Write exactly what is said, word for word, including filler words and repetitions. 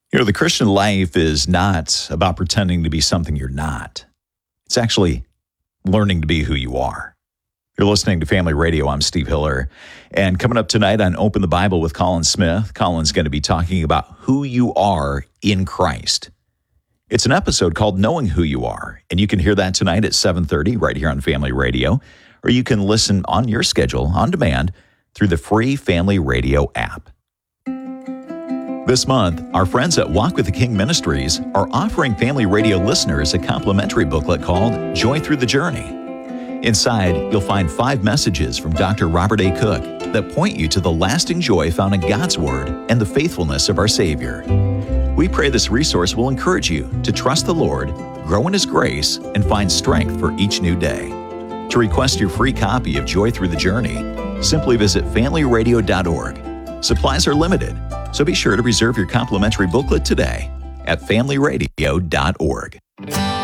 You know, the Christian life is not about pretending to be something you're not. It's actually learning to be who you are. You're listening to Family Radio. I'm Steve Hiller. And coming up tonight on Open the Bible with Colin Smith, Colin's going to be talking about who you are in Christ. It's an episode called Knowing Who You Are, and you can hear that tonight at seven thirty right here on Family Radio, or you can listen on your schedule, on demand, through the free Family Radio app. This month, our friends at Walk with the King Ministries are offering Family Radio listeners a complimentary booklet called Joy Through the Journey. Inside, you'll find five messages from Doctor Robert A. Cook that point you to the lasting joy found in God's Word and the faithfulness of our Savior. We pray this resource will encourage you to trust the Lord, grow in His grace, and find strength for each new day. To request your free copy of Joy Through the Journey, simply visit family radio dot org. Supplies are limited, so be sure to reserve your complimentary booklet today at family radio dot org.